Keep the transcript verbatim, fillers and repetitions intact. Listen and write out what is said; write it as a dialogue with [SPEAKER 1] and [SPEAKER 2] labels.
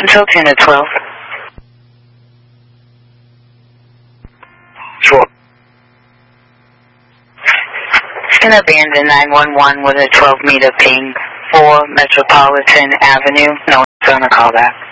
[SPEAKER 1] Consultant at twelve.
[SPEAKER 2] Sure.
[SPEAKER 1] An abandoned nine one one with a twelve meter ping, four Metropolitan Avenue. No one's on a callback.